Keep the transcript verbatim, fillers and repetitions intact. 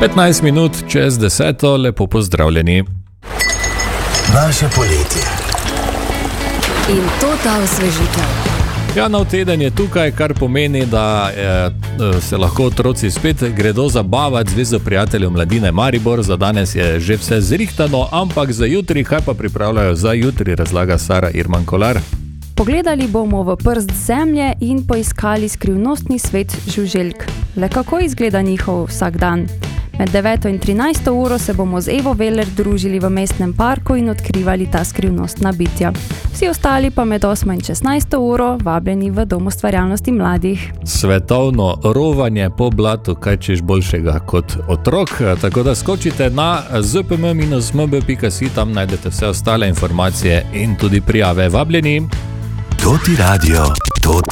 petnajst minut čez deseto, lepo pozdravljeni. Naše poletje. In to ta osvežitev. Ja, nov teden je tukaj, kar pomeni, da je, se lahko otroci spet gredo zabavati z Zvezo prijateljev mladine Maribor. Za danes je že vse zrihtano, ampak za jutri, kaj pa pripravljajo za jutri, razlaga Sara Irman Kolar. Pogledali bomo v prst zemlje in poiskali skrivnostni svet žuželk. Le kako izgleda njihov vsak dan? Med deveto in trinajsto uro se bomo z Evo Veler družili v mestnem parku in odkrivali ta skrivnostna bitja. Vsi ostali pa med osmo in šestnajsto uro vabljeni v Dom ustvarjalnosti mladih. Svetovno rovanje po blatu, kaj češ boljšega kot otrok. Tako da skočite na z p m minus m b pika si, tam najdete vse ostale informacije in tudi prijave. Vabljeni. To ti radio, to ti